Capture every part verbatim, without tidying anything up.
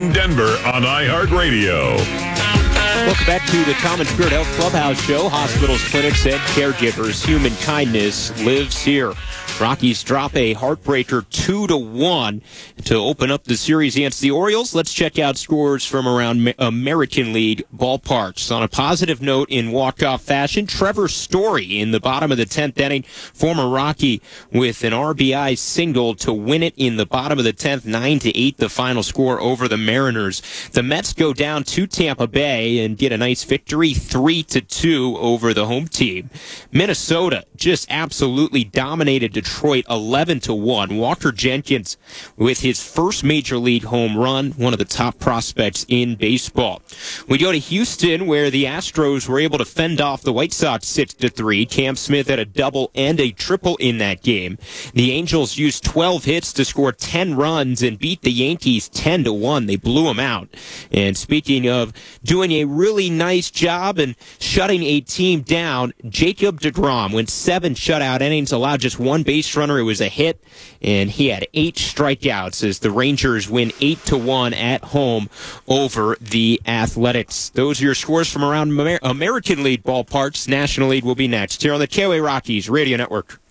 in Denver on iHeartRadio. Welcome back to the Common Spirit Health Clubhouse Show. Hospitals, clinics, and caregivers. Human kindness lives here. Rockies drop a heartbreaker two to one to open up the series against the Orioles. Let's check out scores from around American League ballparks. On a positive note, in walk-off fashion, Trevor Story in the bottom of the tenth inning, former Rocky, with an R B I single to win it in the bottom of the tenth, nine to eight, the final score over the Mariners. The Mets go down to Tampa Bay and get a nice victory, three to two over the home team. Minnesota just absolutely dominated Detroit, eleven to one. Walker Jenkins with his first major league home run, one of the top prospects in baseball. We go to Houston, where the Astros were able to fend off the White Sox six to three. Cam Smith had a double and a triple in that game. The Angels used twelve hits to score ten runs and beat the Yankees ten to one. They blew them out. And speaking of doing a really nice job and shutting a team down, Jacob deGrom went seven shutout innings, allowed just one base runner. It was a hit, and he had eight strikeouts as the Rangers win eight to one at home over the Athletics. Those are your scores from around Amer- American League ballparks. National League will be next here on the K O A Rockies Radio Network.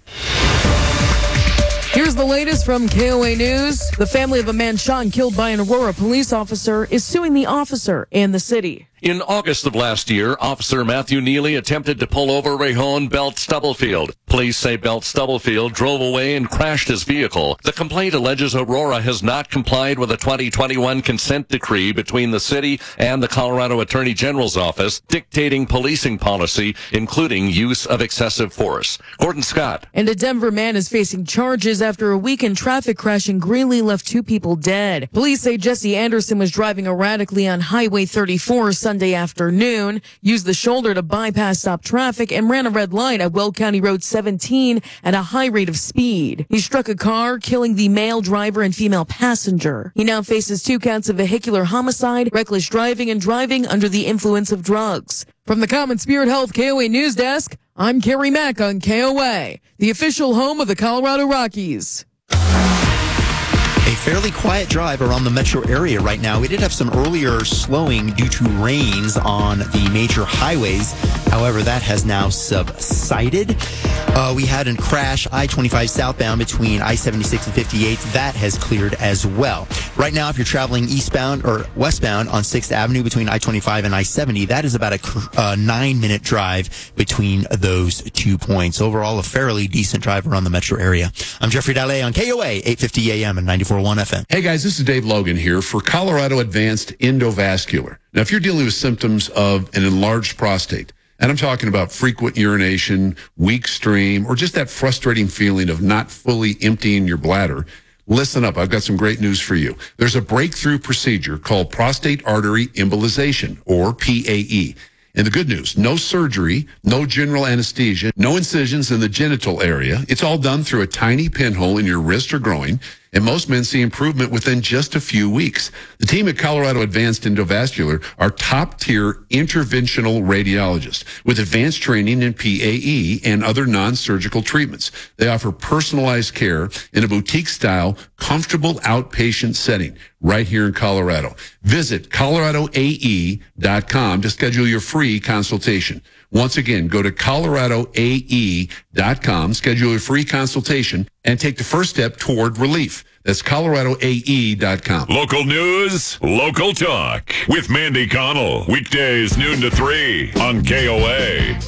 Here's the latest from K O A News. The family of a man shot and killed by an Aurora police officer is suing the officer and the city. In August of last year, Officer Matthew Neely attempted to pull over Rejon Belt Stubblefield. Police say Belt Stubblefield drove away and crashed his vehicle. The complaint alleges Aurora has not complied with a twenty twenty-one consent decree between the city and the Colorado Attorney General's office dictating policing policy, including use of excessive force. Gordon Scott. And a Denver man is facing charges after a weekend traffic crash in Greeley left two people dead. Police say Jesse Anderson was driving erratically on Highway thirty-four Sunday afternoon, used the shoulder to bypass stop traffic, and ran a red light at Will County Road seventeen at a high rate of speed. He struck a car, killing the male driver and female passenger. He now faces two counts of vehicular homicide, reckless driving, and driving under the influence of drugs. From the Common Spirit Health K O A News Desk, I'm Carrie Mack on K O A, the official home of the Colorado Rockies. A fairly quiet drive around the metro area right now. We did have some earlier slowing due to rains on the major highways. However, that has now subsided. Uh, we had a crash I twenty-five southbound between I seventy-six and fifty-eight. That has cleared as well. Right now, if you're traveling eastbound or westbound on sixth Avenue between I twenty-five and I seventy, that is about a uh, nine-minute drive between those two points. Overall, a fairly decent drive around the metro area. I'm Jeffrey Dalle on K O A, eight fifty A M and ninety-four point one F M. Hey guys, this is Dave Logan here for Colorado Advanced Endovascular. Now, if you're dealing with symptoms of an enlarged prostate, and I'm talking about frequent urination, weak stream, or just that frustrating feeling of not fully emptying your bladder, listen up. I've got some great news for you. There's a breakthrough procedure called prostate artery embolization, or P A E. And the good news, no surgery, no general anesthesia, no incisions in the genital area. It's all done through a tiny pinhole in your wrist or groin. And most men see improvement within just a few weeks. The team at Colorado Advanced Endovascular are top-tier interventional radiologists with advanced training in P A E and other non-surgical treatments. They offer personalized care in a boutique-style, comfortable outpatient setting right here in Colorado. Visit colorado A E dot com to schedule your free consultation. Once again, go to colorado A E dot com, schedule your free consultation, and take the first step toward relief. That's colorado A E dot com. Local news, local talk with Mandy Connell. Weekdays noon to three on K O A.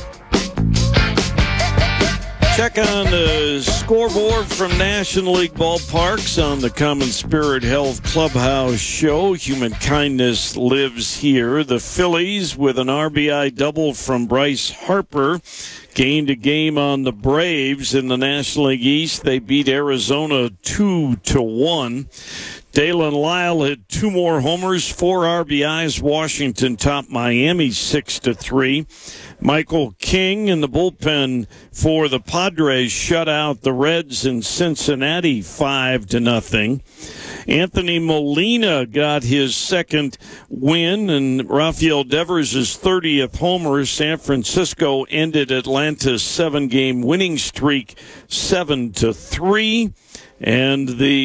Check on the scoreboard from National League ballparks on the Common Spirit Health Clubhouse Show. Human kindness lives here. The Phillies, with an R B I double from Bryce Harper, gained a game on the Braves in the National League East. They beat Arizona two to one. Dalen Lyle had two more homers, four R B Is. Washington topped Miami six to three. Michael King in the bullpen for the Padres shut out the Reds in Cincinnati five to nothing. Anthony Molina got his second win, and Rafael Devers' thirtieth homer. San Francisco ended Atlanta's seven-game winning streak seven to three. And the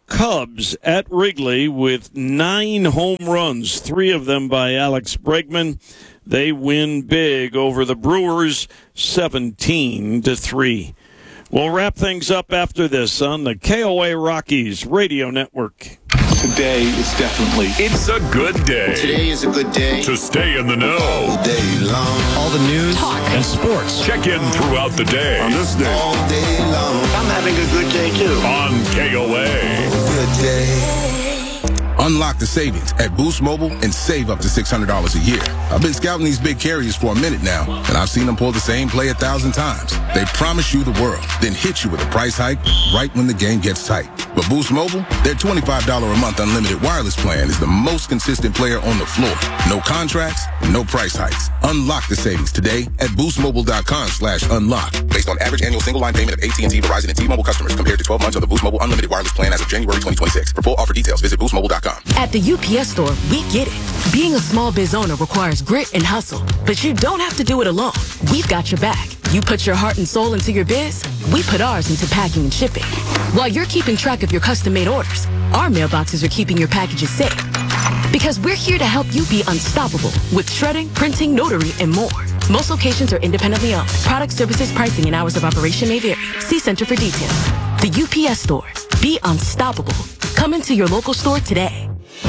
Cubs at Wrigley with nine home runs, three of them by Alex Bregman. They win big over the Brewers, seventeen to three. We'll wrap things up after this on the K O A Rockies Radio Network. Today is definitely... It's a good day. Today is a good day. To stay in the know. All day long. All the news Talk. and sports. Check in throughout the day. On this day. All day long. I'm having a good day, too. On K O A. Good day. Unlock the savings at Boost Mobile and save up to six hundred dollars a year. I've been scouting these big carriers for a minute now, and I've seen them pull the same play a thousand times. They promise you the world, then hit you with a price hike right when the game gets tight. But Boost Mobile, their twenty-five dollars a month unlimited wireless plan is the most consistent player on the floor. No contracts, no price hikes. Unlock the savings today at boostmobile.com slash unlock. Based on average annual single line payment of A T and T, Verizon, and T-Mobile customers compared to twelve months of the Boost Mobile unlimited wireless plan as of January twenty twenty-six. For full offer details, visit boost mobile dot com. At the U P S store, we get it. Being a small biz owner requires grit and hustle, but you don't have to do it alone. We've got your back. You put your heart and soul into your biz, we put ours into packing and shipping. While you're keeping track of your custom-made orders, our mailboxes are keeping your packages safe. Because we're here to help you be unstoppable with shredding, printing, notary, and more. Most locations are independently owned. Product, services, pricing, and hours of operation may vary. See Center for details. The U P S store. Be unstoppable. Come into your local store today.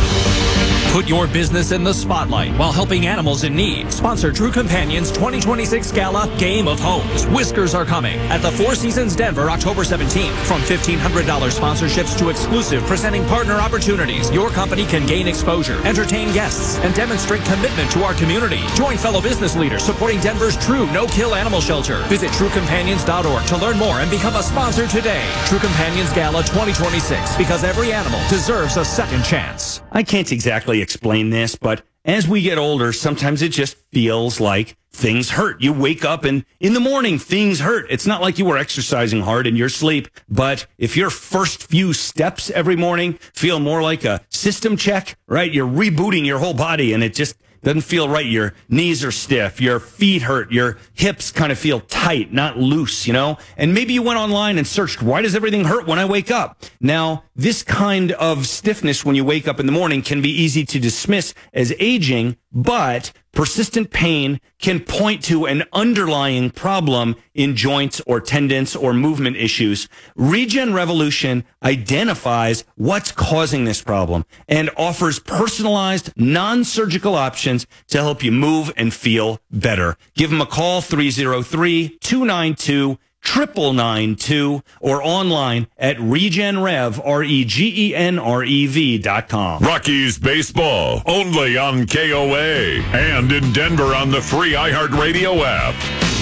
Put your business in the spotlight while helping animals in need. Sponsor True Companions twenty twenty-six Gala Game of Homes. Whiskers are coming at the Four Seasons Denver October seventeenth. From fifteen hundred dollars sponsorships to exclusive presenting partner opportunities, your company can gain exposure, entertain guests, and demonstrate commitment to our community. Join fellow business leaders supporting Denver's true no-kill animal shelter. Visit true companions dot org to learn more and become a sponsor today. True Companions Gala twenty twenty-six, because every animal deserves a second chance. I can't exactly explain this, but as we get older, sometimes it just feels like things hurt. You wake up and in the morning, things hurt. It's not like you were exercising hard in your sleep, but if your first few steps every morning feel more like a system check, right? You're rebooting your whole body and it just doesn't feel right. Your knees are stiff, your feet hurt, your hips kind of feel tight, not loose, you know? And maybe you went online and searched, why does everything hurt when I wake up? Now, this kind of stiffness when you wake up in the morning can be easy to dismiss as aging, but persistent pain can point to an underlying problem in joints or tendons or movement issues. Regen Revolution identifies what's causing this problem and offers personalized, non-surgical options to help you move and feel better. Give them a call, three oh three, two nine two, Triple nine two or online at regenrev, R E G E N R E V dot com. Rockies baseball only on K O A and in Denver on the free iHeartRadio app.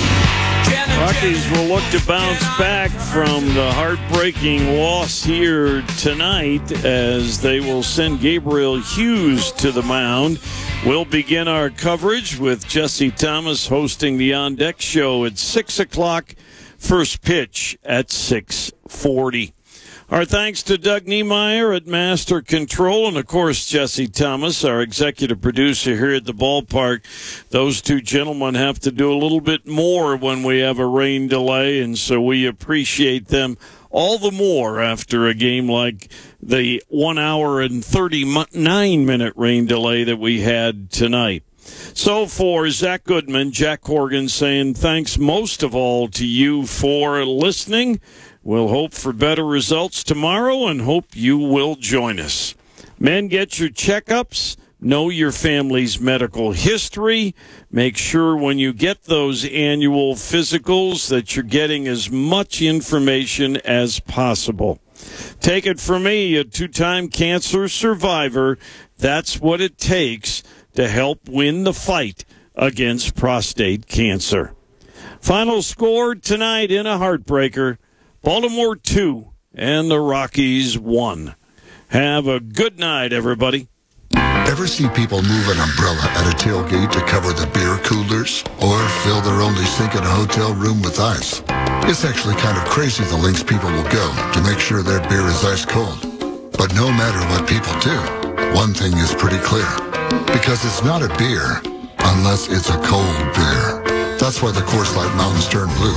Rockies will look to bounce back from the heartbreaking loss here tonight as they will send Gabriel Hughes to the mound. We'll begin our coverage with Jesse Thomas hosting the On Deck Show at six o'clock. First pitch at six forty. Our thanks to Doug Niemeyer at Master Control and, of course, Jesse Thomas, our executive producer here at the ballpark. Those two gentlemen have to do a little bit more when we have a rain delay, and so we appreciate them all the more after a game like the one hour and thirty-nine minute rain delay that we had tonight. So for Zach Goodman, Jack Corgan saying thanks most of all to you for listening. We'll hope for better results tomorrow and hope you will join us. Men, get your checkups. Know your family's medical history. Make sure when you get those annual physicals that you're getting as much information as possible. Take it from me, a two-time cancer survivor. That's what it takes to help win the fight against prostate cancer. Final score tonight in a heartbreaker, Baltimore two and the Rockies one. Have a good night, everybody. Ever see people move an umbrella at a tailgate to cover the beer coolers? Or fill their only sink in a hotel room with ice? It's actually kind of crazy the lengths people will go to make sure their beer is ice cold. But no matter what people do, one thing is pretty clear. Because it's not a beer unless it's a cold beer. That's why the Coors Light Mountains turn blue.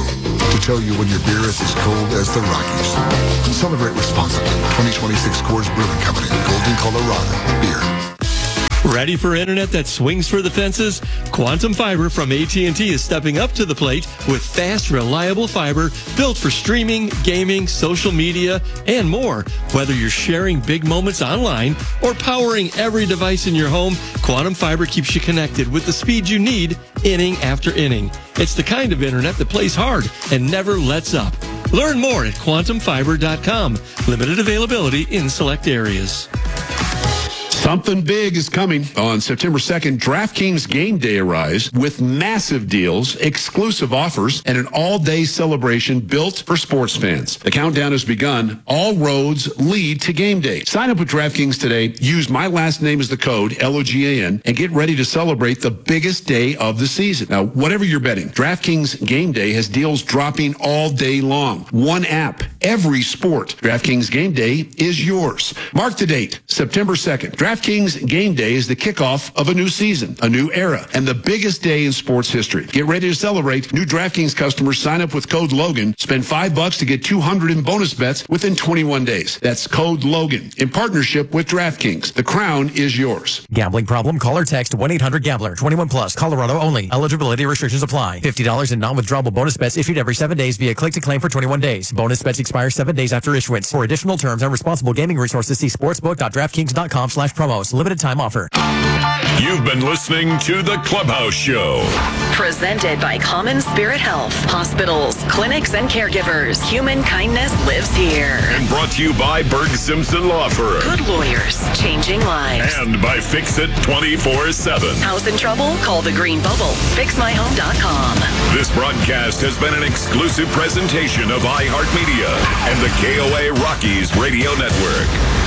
to tell you when your beer is as cold as the Rockies. Celebrate responsibly. twenty twenty-six Coors Brewing Company, Golden, Colorado. Beer. Ready for internet that swings for the fences? Quantum Fiber from A T and T is stepping up to the plate with fast, reliable fiber built for streaming, gaming, social media, and more. Whether you're sharing big moments online or powering every device in your home, Quantum Fiber keeps you connected with the speed you need inning after inning. It's the kind of internet that plays hard and never lets up. Learn more at quantum fiber dot com. Limited availability in select areas. Something big is coming. On September second, DraftKings Game Day arrives with massive deals, exclusive offers, and an all-day celebration built for sports fans. The countdown has begun. All roads lead to Game Day. Sign up with DraftKings today. Use my last name as the code, L O G A N, and get ready to celebrate the biggest day of the season. Now, whatever you're betting, DraftKings Game Day has deals dropping all day long. One app, every sport. DraftKings Game Day is yours. Mark the date, September second. DraftKings Game Day is the kickoff of a new season, a new era, and the biggest day in sports history. Get ready to celebrate. New DraftKings customers sign up with code Logan. Spend five bucks to get two hundred in bonus bets within twenty-one days. That's code Logan in partnership with DraftKings. The crown is yours. Gambling problem? Call or text one eight hundred gambler. twenty-one plus. Colorado only. Eligibility restrictions apply. fifty dollars in non-withdrawable bonus bets issued every seven days via click to claim for twenty-one days. Bonus bets expire seven days after issuance. For additional terms and responsible gaming resources, see sportsbook dot draftkings dot com slash promos. Limited time offer. You've been listening to The Clubhouse Show. Presented by Common Spirit Health. Hospitals, clinics, and caregivers. Human kindness lives here. And brought to you by Berg Simpson Law Firm. Good lawyers, changing lives. And by Fix It twenty-four seven. House in trouble? Call the Green Bubble. fix my home dot com. This broadcast has been an exclusive presentation of iHeartMedia and the K O A Rockies Radio Network.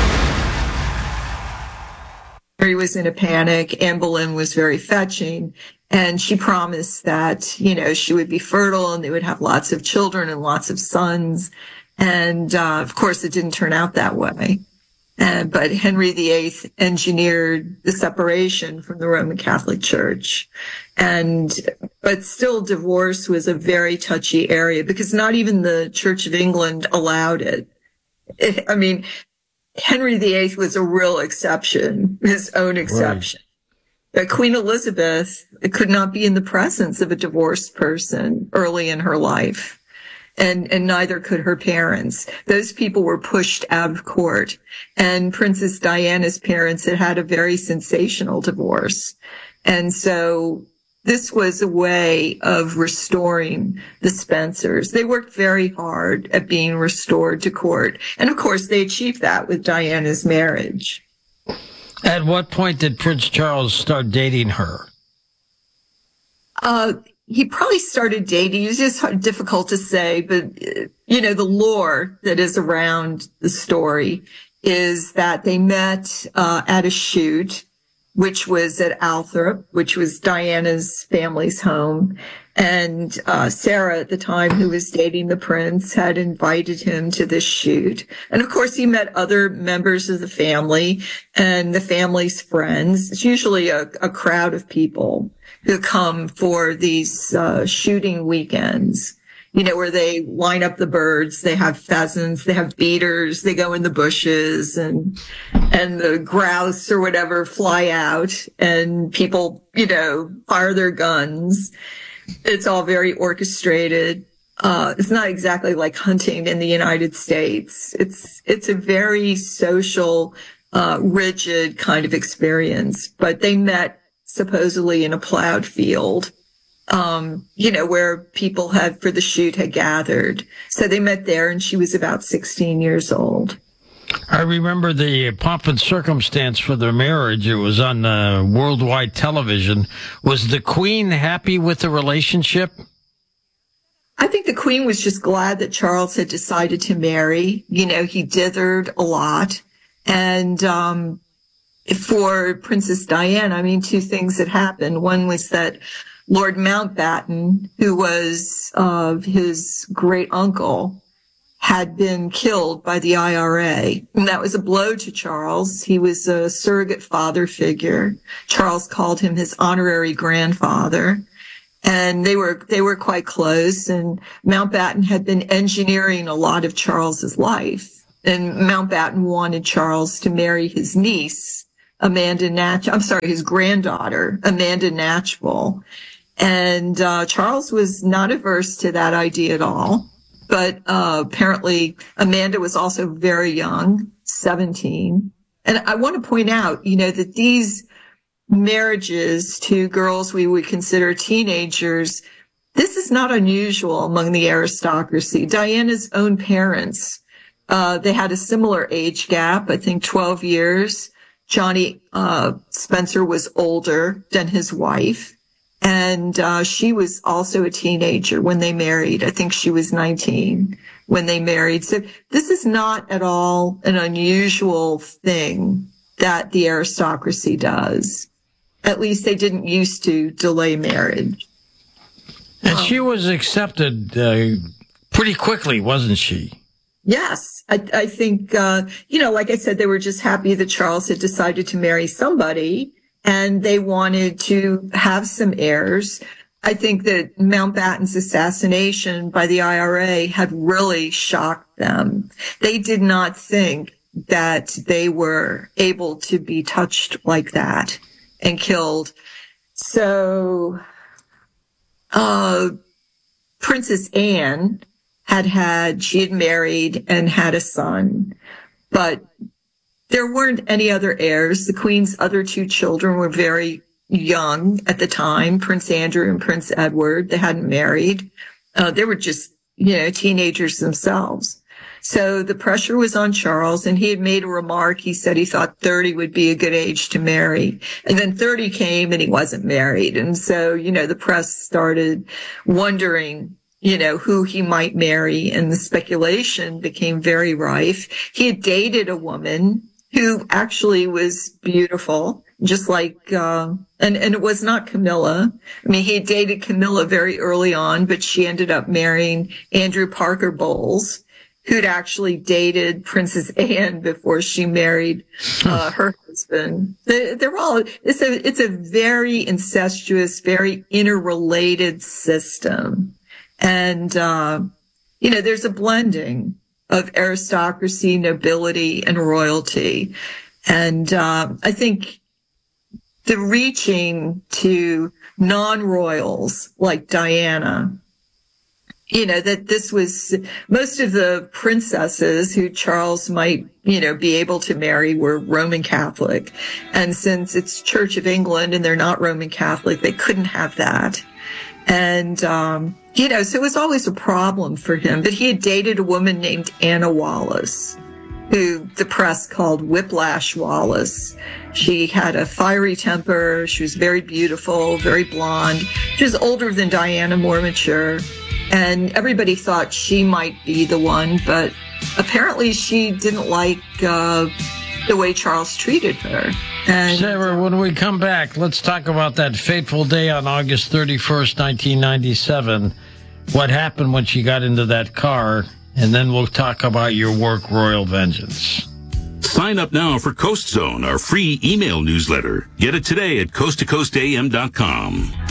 Mary was in a panic. Anne Boleyn was very fetching. And she promised that, you know, she would be fertile and they would have lots of children and lots of sons. And, uh, of course, it didn't turn out that way. Uh, but Henry the Eighth engineered the separation from the Roman Catholic Church. And, but still divorce was a very touchy area because not even the Church of England allowed it. it I mean, Henry the Eighth was a real exception, his own exception. Right. But Queen Elizabeth could not be in the presence of a divorced person early in her life. And, and neither could her parents. Those people were pushed out of court. And Princess Diana's parents had had a very sensational divorce. And so this was a way of restoring the Spencers. They worked very hard at being restored to court. And of course, they achieved that with Diana's marriage. At what point did Prince Charles start dating her? Uh, he probably started dating. It's just difficult to say, but, you know, the lore that is around the story is that they met uh, at a shoot, which was at Althorp, which was Diana's family's home. And uh Sarah, at the time, who was dating the prince, had invited him to this shoot. And of course, he met other members of the family and the family's friends. It's usually a, a crowd of people who come for these uh shooting weekends, you know, where they line up the birds, they have pheasants, they have beaters, they go in the bushes, and and the grouse or whatever fly out, and people, you know, fire their guns. It's all very orchestrated. Uh, it's not exactly like hunting in the United States. It's, it's a very social, uh, rigid kind of experience, but they met supposedly in a plowed field, um, you know, where people had, for the shoot, had gathered. So they met there, and she was about sixteen years old. I remember the pomp and circumstance for their marriage. It was on uh, worldwide television. Was the Queen happy with the relationship? I think the Queen was just glad that Charles had decided to marry. You know, he dithered a lot. And um for Princess Diana, I mean, two things had happened. One was that Lord Mountbatten, who was uh, his great uncle, had been killed by the I R A. And that was a blow to Charles. He was a surrogate father figure. Charles called him his honorary grandfather. And they were, they were quite close, and Mountbatten had been engineering a lot of Charles's life. And Mountbatten wanted Charles to marry his niece, Amanda Natch, I'm sorry, his granddaughter, Amanda Natchville. And, uh, Charles was not averse to that idea at all. But, uh, apparently Amanda was also very young, seventeen. And I want to point out, you know, that these marriages to girls we would consider teenagers, this is not unusual among the aristocracy. Diana's own parents, uh, they had a similar age gap, I think twelve years. Johnny, uh, Spencer was older than his wife. And, uh, she was also a teenager when they married. I think she was nineteen when they married. So this is not at all an unusual thing that the aristocracy does. At least they didn't used to delay marriage. And she was accepted uh, pretty quickly, wasn't she? Yes. I, I think, uh, you know, like I said, they were just happy that Charles had decided to marry somebody, and they wanted to have some heirs. I think that Mountbatten's assassination by the I R A had really shocked them. They did not think that they were able to be touched like that and killed. So, uh, Princess Anne had had, she had married and had a son, but there weren't any other heirs. The Queen's other two children were very young at the time, Prince Andrew and Prince Edward. They hadn't married. Uh, they were just, you know, teenagers themselves. So the pressure was on Charles, and he had made a remark. He said he thought thirty would be a good age to marry. And then thirty came and he wasn't married. And so, you know, the press started wondering, you know, who he might marry, and the speculation became very rife. He had dated a woman who actually was beautiful, just like, uh, and, and it was not Camilla. I mean, he had dated Camilla very early on, but she ended up marrying Andrew Parker Bowles, who'd actually dated Princess Anne before she married uh, her husband. They, they're all, it's a, it's a very incestuous, very interrelated system. And, uh, you know, there's a blending of aristocracy, nobility, and royalty. And, uh, I think the reaching to non-royals like Diana, you know, that this was, most of the princesses who Charles might, you know, be able to marry were Roman Catholic. And since it's Church of England and they're not Roman Catholic, they couldn't have that. And, um, you know, so it was always a problem for him. But he had dated a woman named Anna Wallace, who the press called Whiplash Wallace. She had a fiery temper. She was very beautiful, very blonde. She was older than Diana, more mature. And everybody thought she might be the one, but apparently she didn't like uh, the way Charles treated her. And Sarah, when we come back, let's talk about that fateful day on August thirty-first, nineteen ninety-seven. What happened when she got into that car, and then we'll talk about your work, Royal Vengeance. Sign up now for Coast Zone, our free email newsletter. Get it today at coast to coast a m dot com.